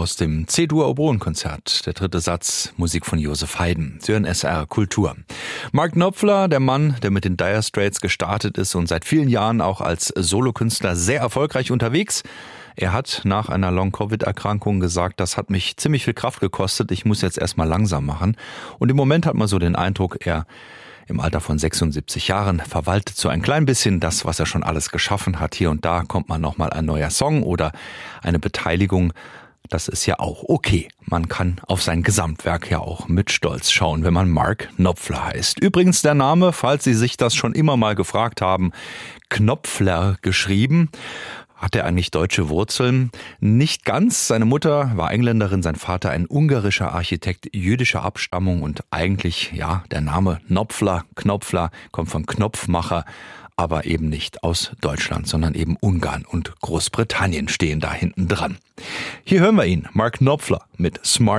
aus dem C-Dur-Oboen-Konzert, der dritte Satz, Musik von Joseph Haydn, Sie hören SR Kultur. Mark Knopfler, der Mann, der mit den Dire Straits gestartet ist und seit vielen Jahren auch als Solokünstler sehr erfolgreich unterwegs. Er hat nach einer Long-Covid-Erkrankung gesagt, das hat mich ziemlich viel Kraft gekostet, ich muss jetzt erstmal langsam machen. Und im Moment hat man so den Eindruck, er im Alter von 76 Jahren verwaltet so ein klein bisschen das, was er schon alles geschaffen hat. Hier und da kommt man nochmal ein neuer Song oder eine Beteiligung. Das ist ja auch okay. Man kann auf sein Gesamtwerk ja auch mit Stolz schauen, wenn man Mark Knopfler heißt. Übrigens der Name, falls Sie sich das schon immer mal gefragt haben, Knopfler geschrieben. Hat er eigentlich deutsche Wurzeln? Nicht ganz. Seine Mutter war Engländerin, sein Vater ein ungarischer Architekt jüdischer Abstammung und eigentlich, ja, der Name Knopfler kommt von Knopfmacher, aber eben nicht aus Deutschland, sondern eben Ungarn und Großbritannien stehen da hinten dran. Hier hören wir ihn, Mark Knopfler mit Smart